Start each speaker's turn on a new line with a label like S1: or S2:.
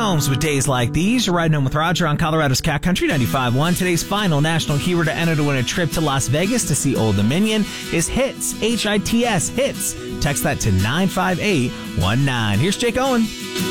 S1: Combs with Days Like These. You're riding home with Roger on Colorado's Cat Country 95.1. Today's final national hero to enter to win a trip to Las Vegas to see Old Dominion is HITS, HITS, HITS. Text that to 95819. Here's Jake Owen.